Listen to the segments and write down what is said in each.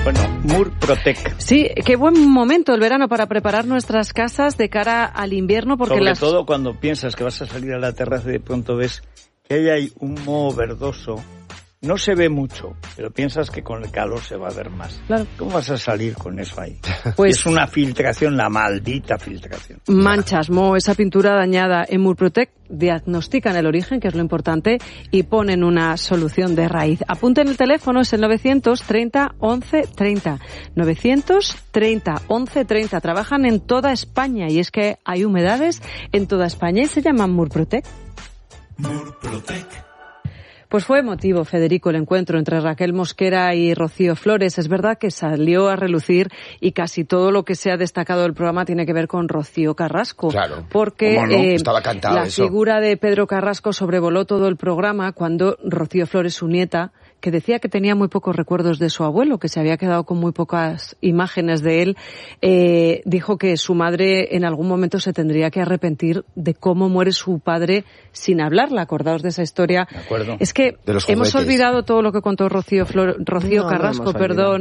Bueno, Murprotec. Sí, qué buen momento el verano para preparar nuestras casas de cara al invierno, porque sobre todo cuando piensas que vas a salir a la terraza y de pronto ves que ahí hay un moho verdoso. No se ve mucho, pero piensas que con el calor se va a ver más. Claro. ¿Cómo vas a salir con eso ahí? Pues es una filtración, la maldita filtración. Manchas, moho, esa pintura dañada. En Murprotec diagnostican el origen, que es lo importante, y ponen una solución de raíz. Apunten el teléfono, es el 930 11 30. 930 11 30. Trabajan en toda España y es que hay humedades en toda España y se llaman Murprotec. Murprotec. Pues fue emotivo, Federico, el encuentro entre Raquel Mosquera y Rocío Flores. Es verdad que salió a relucir y casi todo lo que se ha destacado del programa tiene que ver con Rocío Carrasco. Claro. Porque estaba cantado la eso. figura de Pedro Carrasco sobrevoló todo el programa cuando Rocío Flores, su nieta, que decía que tenía muy pocos recuerdos de su abuelo, que se había quedado con muy pocas imágenes de él, dijo que su madre en algún momento se tendría que arrepentir de cómo muere su padre sin hablarla. Acordaos de esa historia. De acuerdo. Es que hemos olvidado todo lo que contó Rocío Carrasco,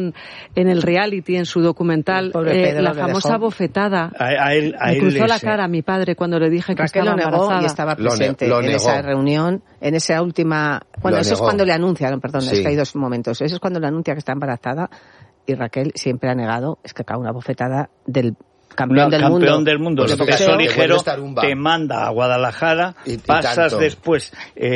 en el reality, en su documental, la famosa bofetada. Me cruzó la cara a mi padre cuando le dije que Raquel estaba embarazada. lo negó y estaba presente en esa reunión, en esa última... Bueno, eso es cuando le anuncian, perdón, es que hay dos momentos. Eso es cuando le anuncia que está embarazada y Raquel siempre ha negado, es que cae una bofetada del campeón del mundo. El peso ligero te manda a Guadalajara, pasas después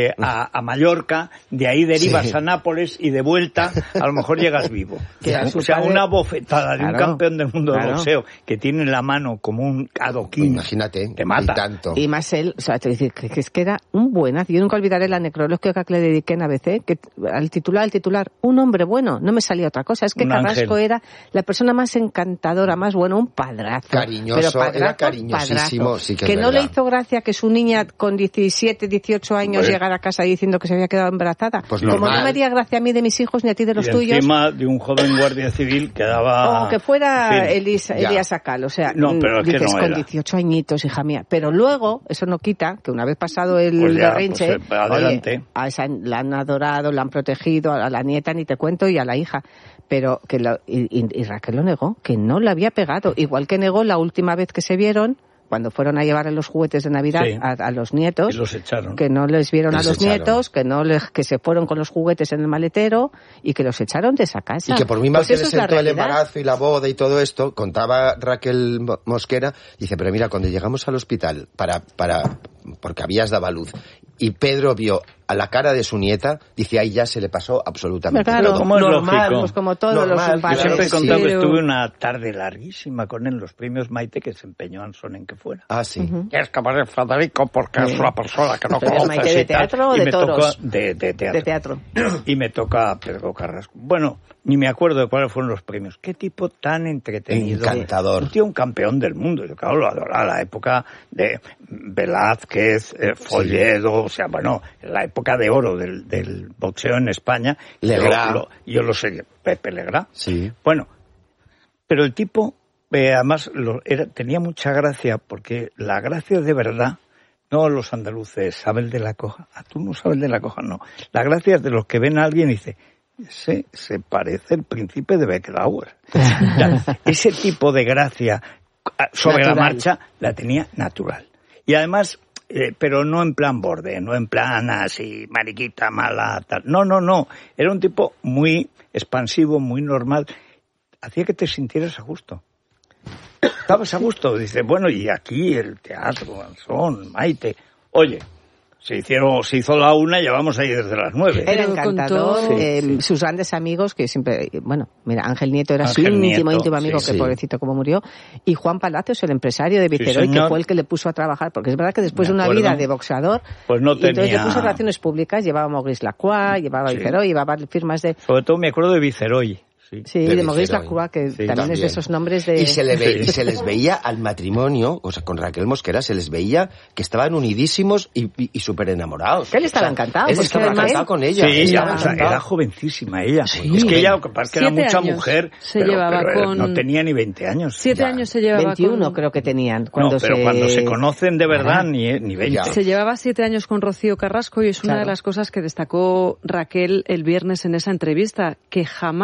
a Mallorca, de ahí derivas a Nápoles y de vuelta a lo mejor llegas vivo. O sea, una bofetada de un campeón del mundo de boxeo que tiene en la mano como un adoquín. Imagínate, te mata. Y más él, o sea, te dice que es que era un buenazo. Yo nunca olvidaré la necrológica que le dediqué en ABC, que al titular, un hombre bueno, no me salía otra cosa. Es que Carrasco era la persona más encantadora, más buena, un padrazo. Cariñoso, era cariñosísimo, sí que es no verdad. le hizo gracia que su niña con 17, 18 años llegara a casa diciendo que se había quedado embarazada. Pues como normal. no me haría gracia a mí de mis hijos ni a ti de los y tuyos. Encima de un joven guardia civil que daba... O que fuera Elías Acal, o sea, no, pero es dices, que no con era. 18 añitos, hija mía. Pero luego, eso no quita que una vez pasado el berrinche, adelante. A esa la han adorado, la han protegido, a la nieta ni te cuento y a la hija. Pero que y Raquel lo negó, que no le había pegado. Igual que negó la última vez que se vieron, cuando fueron a llevar los juguetes de Navidad a los nietos, y los echaron. que no les vieron a los nietos, que se fueron con los juguetes en el maletero y que los echaron de esa casa. Y que por muy mal pues que le sentó el embarazo y la boda y todo esto, contaba Raquel Mosquera, dice, pero mira, cuando llegamos al hospital porque habías dado a luz y Pedro vio a la cara de su nieta, dice, ahí ya se le pasó absolutamente todo. Como es normal, lógico. pues como todos los padres. Yo siempre he contado que estuve una tarde larguísima con él en los premios Maite, que se empeñó Anson en que fuera. Ah, sí. Que es capaz de Federico porque es una persona que no conoces. ¿Maite de teatro o de toros? De teatro. De teatro. Y me toca Pedro Carrasco. Bueno, ni me acuerdo de cuáles fueron los premios. Qué tipo tan entretenido. Encantador. Un tío, un campeón del mundo. Yo, claro, lo adoraba. La época de Velázquez, Folledo, o sea, bueno, la época de oro del boxeo en España. Legrá. Yo lo sé, Pepe Legrá. Sí. Bueno, pero el tipo, además, tenía mucha gracia, porque la gracia de verdad, no los andaluces saben de la coja. Tú no sabes de la coja, no. La gracia es de los que ven a alguien y dicen, se parece el príncipe de Beckenbauer. Ese tipo de gracia sobre natural. La marcha la tenía natural. Y además, pero no en plan borde, no en plan así, mariquita, mala, tal. No. Era un tipo muy expansivo, muy normal. Hacía que te sintieras a gusto. Estabas a gusto. Dice, bueno, y aquí el teatro, Anson, Maite. Oye, se hizo la 1 y llevamos ahí desde las 9. Era encantador. Sus grandes amigos, que siempre, bueno, mira, Ángel Nieto era su íntimo amigo, que pobrecito como murió. Y Juan Palacios, el empresario de Viceroy, que fue el que le puso a trabajar, porque es verdad que después de una vida de boxeador, pues no tenía... entonces le puso relaciones públicas, llevaba Maurice Lacroix, llevaba Viceroy, llevaba firmas de... Sobre todo me acuerdo de Viceroy. Sí, de Maurice Lacroix, que también es de esos nombres de... Y se les veía al matrimonio, o sea, con Raquel Mosquera, se les veía que estaban unidísimos y súper enamorados. Que él estaba encantado. Él estaba encantado con ella. Sí, era jovencísima ella. Sí. Es que ella, lo que pasa es que era mucha mujer, pero no tenía ni 20 años. 7 años se llevaba 21 creo que tenían. Cuando cuando se conocen de verdad, ni 20. Se llevaba 7 años con Rocío Carrasco y es una de las cosas que destacó Raquel el viernes en esa entrevista, que jamás discutió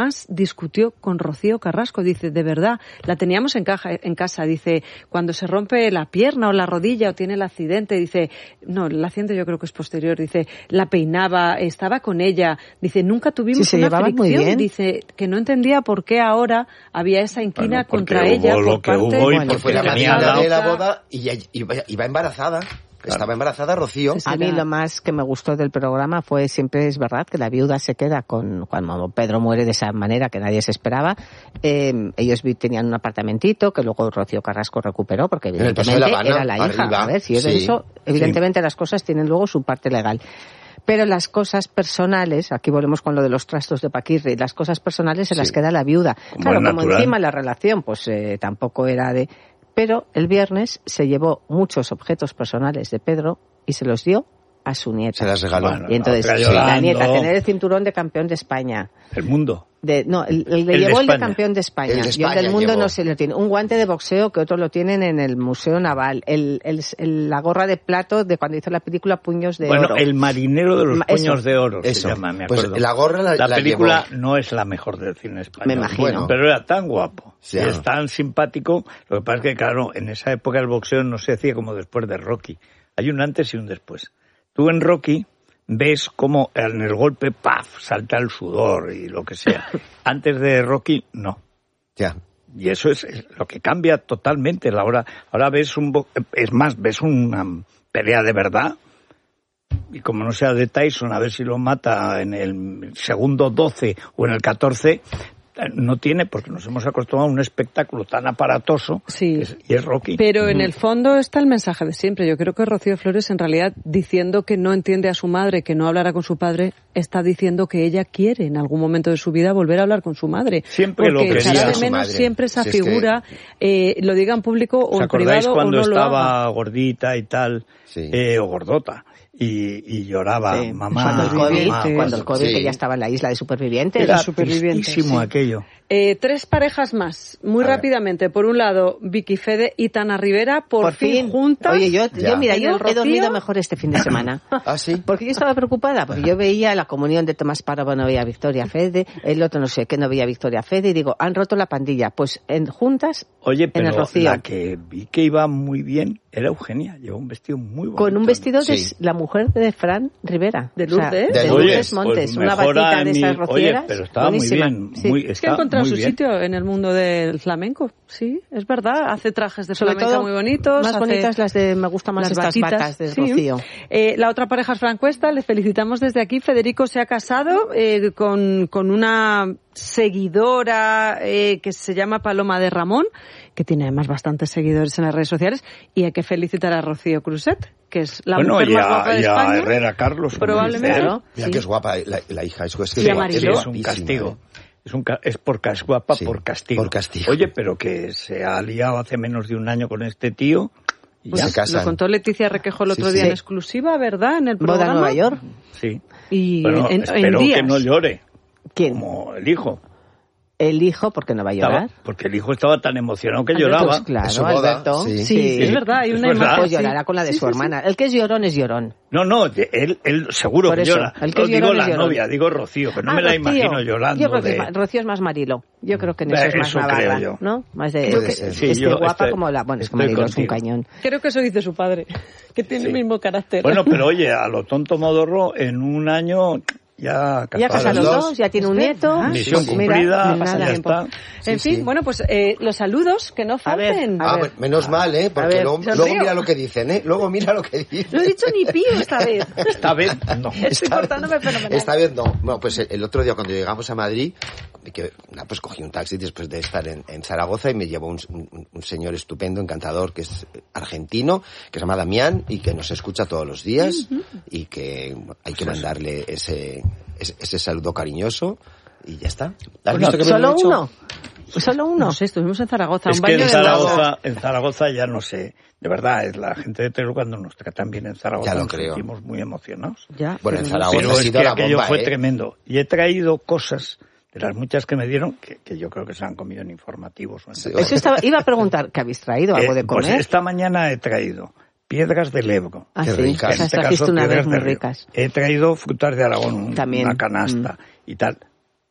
discutió con Rocío Carrasco. Dice, de verdad, la teníamos en casa. Dice, cuando se rompe la pierna o la rodilla o tiene el accidente, dice, no, el accidente yo creo que es posterior, dice, la peinaba, estaba con ella. Dice, nunca tuvimos una fricción. Dice, que no entendía por qué ahora había esa inquina contra ella. Lo que hubo y fue la madrina de la boda y iba embarazada. Claro. Estaba embarazada Rocío. A mí lo más que me gustó del programa fue, siempre es verdad, que la viuda se queda cuando Pedro muere de esa manera que nadie se esperaba. Ellos tenían un apartamentito que luego Rocío Carrasco recuperó porque evidentemente era la hija. Arriba. A ver, si es de eso, evidentemente las cosas tienen luego su parte legal. Pero las cosas personales, aquí volvemos con lo de los trastos de Paquirri, las cosas personales se las queda la viuda. Claro, como encima la relación pues tampoco era de... Pero el viernes se llevó muchos objetos personales de Pedro y se los dio a su nieta. Se las regaló. Y entonces, la nieta, tener el cinturón de campeón de España. El mundo. Le llevó el de campeón de España. Y el del mundo no se lo tiene. Un guante de boxeo que otros lo tienen en el Museo Naval. La gorra de plato de cuando hizo la película Puños de Oro. Bueno, el marinero de los puños de oro se llama, me acuerdo. Pues la gorra la película llevó. No es la mejor del cine español. Me imagino. Bueno, pero era tan guapo. Sí. Es tan simpático. Lo que pasa es que, claro, en esa época el boxeo no se hacía como después de Rocky. Hay un antes y un después. Tú en Rocky ves cómo en el golpe, ¡paf!, salta el sudor y lo que sea. Antes de Rocky, no. Ya. Y eso es lo que cambia totalmente. Ahora ves ves una pelea de verdad. Y como no sea de Tyson, a ver si lo mata en el segundo 12 o en el 14... No tiene, porque nos hemos acostumbrado a un espectáculo tan aparatoso, sí, y es Rocky. Pero en el fondo está el mensaje de siempre. Yo creo que Rocío Flores, en realidad, diciendo que no entiende a su madre, que no hablará con su padre, está diciendo que ella quiere en algún momento de su vida volver a hablar con su madre. Siempre porque lo quería. echará de menos siempre esa figura, lo diga en público o en privado o no lo haga. ¿Os acordáis cuando estaba gordita y tal, sí, o gordota? Y lloraba, sí, mamá. Cuando el COVID, que ya estaba en la isla de supervivientes. Era tristísimo aquello. 3 parejas más, muy rápidamente. Por un lado, Vicky Fede y Tana Rivera, por fin juntas. Oye, yo he dormido mejor este fin de semana. ¿Ah, sí? Porque yo estaba preocupada, porque yo veía la comunión de Tomás Parra, no veía a Victoria Fede, el otro no sé qué, no veía a Victoria Fede, y digo, han roto la pandilla. Pues juntas, oye, pero en el Rocío. La que vi que iba muy bien era Eugenia, llevaba un vestido muy bonito. Con un vestido de la mujer de Fran Rivera. De Lourdes. O sea, de Lourdes Montes, pues una batita de esas rocieras. Oye, pero estaba buenísima. muy bien. Es que ha encontrado su sitio en el mundo del flamenco, sí, es verdad. Hace trajes de sobre flamenca todo muy bonitos. Más bonitas las de, me gustan más estas batas de Rocío. La otra pareja es Fran Cuesta, le felicitamos desde aquí. Federico se ha casado con una seguidora que se llama Paloma de Ramón, que tiene además bastantes seguidores en las redes sociales, y hay que felicitar a Rocío Cruzet, que es la mujer más guapa de España. Y a Herrera Carlos. Probablemente. Mira que es guapa la hija. Es y a Mariló. Es un castigo. Es guapa por castigo. Por castigo. Oye, pero que se ha liado hace menos de un año con este tío. Y pues ya se casan. Lo contó Leticia Requejo el otro día en exclusiva, ¿verdad? En el programa. Boda Nueva York. Sí. Y bueno, espero días. que no llore. ¿Quién? Como el hijo. El hijo, porque no va a llorar. Porque el hijo estaba tan emocionado que Alberto, lloraba. Pues claro, su boda, Alberto. Sí, es verdad, hay una es imagen. Pues llorará con la de su hermana. El que es llorón es llorón. No, él seguro Por que eso, llora. el que No es digo llorón la es llorón. novia, digo Rocío, que no me la Rocío. imagino llorando. Rocío es más Marilo. Yo creo que en eso es más Eso Navarra, creo yo. ¿no? Más de Puede ser. Sí, yo guapa estoy- como la... Bueno, es que estoy Marilo es un contigo. cañón. Creo que eso dice su padre, que tiene el mismo carácter. Bueno, pero oye, a lo tonto Modorro, en un año ya Ya casan los dos, ya tiene un nieto. Misión Pues mira, cumplida, nada, ya tiempo. está. En fin, bueno, pues los saludos que no falten. A ver. Menos mal, porque ver, luego sonrío. mira lo que dicen, Luego mira lo que dicen. No he dicho ni pío esta vez. Esta vez no. Estoy portándome fenomenal. Esta vez no. Bueno, pues el otro día cuando llegamos a Madrid, pues cogí un taxi después de estar en Zaragoza y me llevó un señor estupendo, encantador, que es argentino, que se llama Damián y que nos escucha todos los días y que hay que mandarle ese saludo cariñoso y ya está. ¿Has visto que me lo ¿Solo he hecho? uno? ¿Solo uno? No sé, estuvimos en Zaragoza. Es un que baño en Zaragoza ya no sé. De verdad, es la gente de Teruel cuando nos tratan bien en Zaragoza Ya lo nos creo. sentimos muy emocionados. Ya, Bueno, en pero Zaragoza Pero ha es sido que la aquello bomba, fue tremendo. Y he traído cosas de las muchas que me dieron que yo creo que se han comido en informativos. O en Eso iba a preguntar, ¿qué habéis traído? ¿Algo de comer? Pues esta mañana he traído piedras del Ebro. Ah, Qué sí, ricas. esas En este trajiste caso, una vez piedras muy de río. ricas. He traído frutas de Aragón, También. una canasta y tal.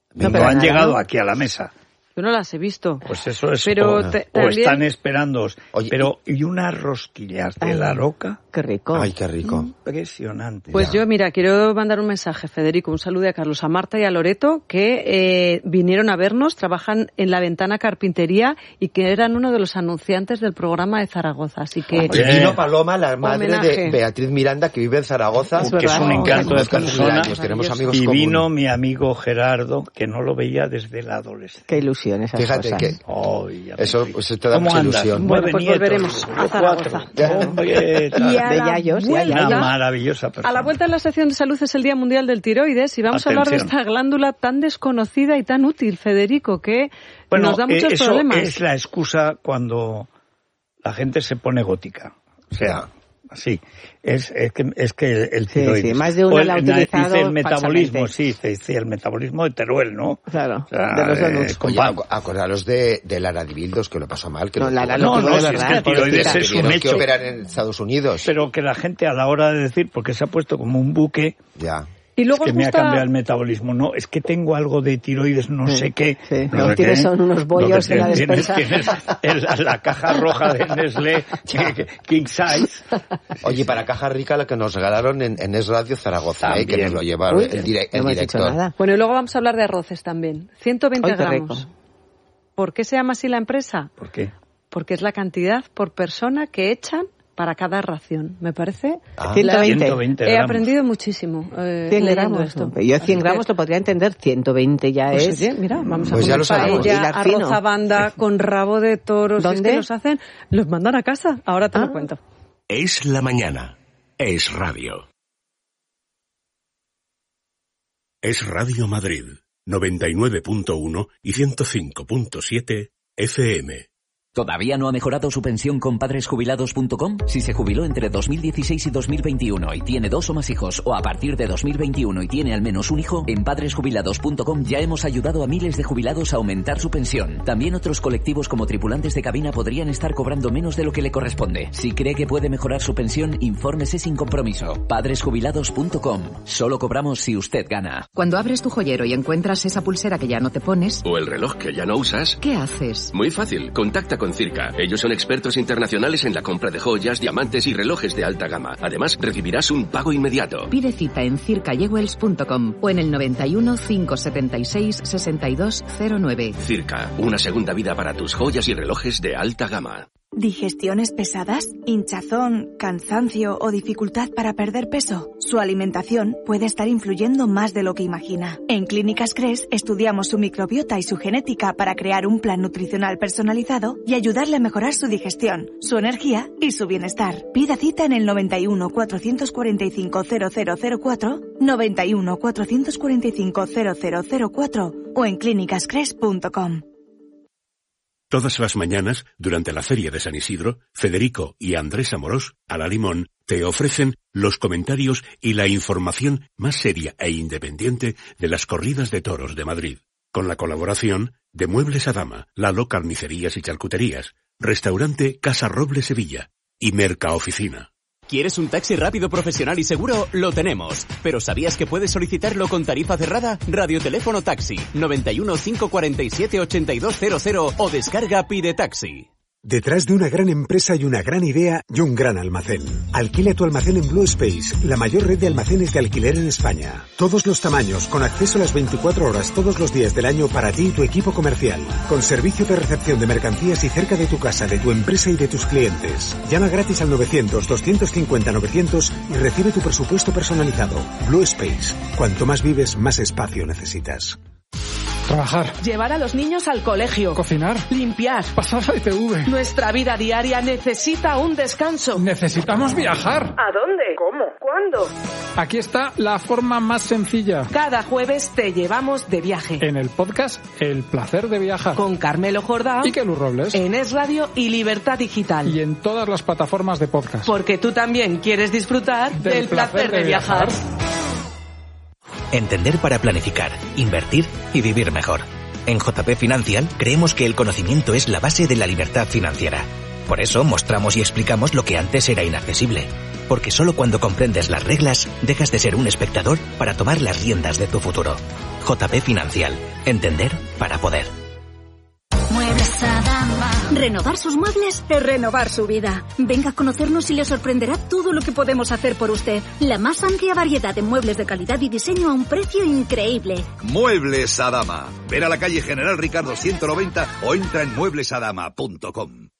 No han llegado aquí a la mesa. Yo no las he visto. Pues eso es. Pero o también... están esperándoos. Oye, y unas rosquillas de la roca. Qué rico. Ay, qué rico. Impresionante. Pues yo, mira, quiero mandar un mensaje, Federico, un saludo a Carlos, a Marta y a Loreto, que vinieron a vernos, trabajan en La Ventana Carpintería y que eran uno de los anunciantes del programa de Zaragoza. Así que... Y vino Paloma, la madre homenaje. de Beatriz Miranda, que vive en Zaragoza. Que es un encanto de persona. Tenemos amigos y comunes. vino mi amigo Gerardo, que no lo veía desde la adolescencia. Qué ilusión esas Fíjate cosas. que eso pues, te da ¿Cómo mucha andas? ilusión. 9 Bueno, pues nietos, volveremos a Zaragoza. 4. Hombre, tal. Y a De la Yayos, vuelta- Una maravillosa persona. A la vuelta de la sección de salud es el Día Mundial del Tiroides y vamos a hablar de Atención. esta glándula tan desconocida y tan útil, Federico, que nos da muchos eso problemas. es la excusa cuando la gente se pone gótica. O sea, así. Es que el tiroides. sí, más de uno la ha utilizado Dice el metabolismo, falsamente. dice el metabolismo de Teruel, ¿no? Claro, O sea, de los donuts. Oye, acordaros de Lara Dibildos, que lo pasó mal. Que No, lo Lara tuvo. lo tuvo de si es verdad, que el tiroides pobrecita. es un Tuvieron que hecho. operar en Estados Unidos. Pero que la gente a la hora de decir, porque se ha puesto como un buque, Ya. Y luego es que os me ha gusta- cambiado el metabolismo. No, es que tengo algo de tiroides, no sé qué. sí. No Lo sé que tienes qué. son unos bollos Lo que en la tienes- despensa. tienes la caja roja de Nestlé King Size. Oye, para Caja Rica, la que nos regalaron en Es Radio Zaragoza, También. que nos lo llevaron Uy, el no hemos dicho director. nada. Bueno, y luego vamos a hablar de arroces también. 120 Ay, qué gramos. rico. ¿Por qué se llama así la empresa? ¿Por qué? Porque es la cantidad por persona que echan para cada ración. Me parece... Ah. 120. 120 He gramos. aprendido muchísimo 100 leyendo gramos. esto. Yo Así 100 que, gramos lo podría entender, 120 ya pues, es... oye, mira, vamos a Pues ya comer lo sabemos. paella, Hilar fino. arroz a banda con rabo de toro. Si es ¿Dónde? que los hacen, los mandan a casa. Ahora te Ah. lo cuento. Es la mañana. Es radio. Es Radio Madrid. 99.1 y 105.7 FM. ¿Todavía no ha mejorado su pensión con padresjubilados.com? Si se jubiló entre 2016 y 2021 y tiene 2 o más hijos, o a partir de 2021 y tiene al menos un hijo, en padresjubilados.com ya hemos ayudado a miles de jubilados a aumentar su pensión. También otros colectivos como tripulantes de cabina podrían estar cobrando menos de lo que le corresponde. Si cree que puede mejorar su pensión, infórmese sin compromiso. Padresjubilados.com. Solo cobramos si usted gana. Cuando abres tu joyero y encuentras esa pulsera que ya no te pones, O el reloj que ya no usas. ¿qué haces? Muy fácil, contacta con Circa. Ellos son expertos internacionales en la compra de joyas, diamantes y relojes de alta gama. Además, recibirás un pago inmediato. Pide cita en circayewells.com o en el 91 576 6209. Circa, una segunda vida para tus joyas y relojes de alta gama. ¿Digestiones pesadas? ¿Hinchazón, cansancio o dificultad para perder peso? Su alimentación puede estar influyendo más de lo que imagina. En Clínicas Cres estudiamos su microbiota y su genética para crear un plan nutricional personalizado y ayudarle a mejorar su digestión, su energía y su bienestar. Pida cita en el 91 445 0004, 91 445 0004 o en clínicascres.com. Todas las mañanas, durante la Feria de San Isidro, Federico y Andrés Amorós, a la Limón, te ofrecen los comentarios y la información más seria e independiente de las corridas de toros de Madrid. Con la colaboración de Muebles a Dama, Lalo Carnicerías y Charcuterías, Restaurante Casa Roble Sevilla y Mercaoficina. ¿Quieres un taxi rápido, profesional y seguro? Lo tenemos. ¿Pero sabías que puedes solicitarlo con tarifa cerrada? Radioteléfono Taxi, 91 547 8200 o descarga Pide Taxi. Detrás de una gran empresa y una gran idea y un gran almacén. Alquila tu almacén en Blue Space, la mayor red de almacenes de alquiler en España. Todos los tamaños, con acceso a las 24 horas todos los días del año para ti y tu equipo comercial. Con servicio de recepción de mercancías y cerca de tu casa, de tu empresa y de tus clientes. Llama gratis al 900-250-900 y recibe tu presupuesto personalizado. Blue Space. Cuanto más vives, más espacio necesitas. Trabajar. Llevar a los niños al colegio. Cocinar. Limpiar. Pasar la ITV. Nuestra vida diaria necesita un descanso. Necesitamos viajar. ¿A dónde? ¿Cómo? ¿Cuándo? Aquí está la forma más sencilla. Cada jueves te llevamos de viaje. En el podcast El Placer de Viajar. Con Carmelo Jordán. Y Kelu Robles. En Es Radio y Libertad Digital. Y en todas las plataformas de podcast. Porque tú también quieres disfrutar del placer de viajar. Entender para planificar, invertir y vivir mejor. En JP Financial creemos que el conocimiento es la base de la libertad financiera. Por eso mostramos y explicamos lo que antes era inaccesible. Porque solo cuando comprendes las reglas dejas de ser un espectador para tomar las riendas de tu futuro. JP Financial. Entender para poder. Muebles Adama. Renovar sus muebles es renovar su vida. Venga a conocernos y le sorprenderá todo lo que podemos hacer por usted. La más amplia variedad de muebles de calidad y diseño a un precio increíble. Muebles Adama. Ven a la calle General Ricardo 190 o entra en mueblesadama.com.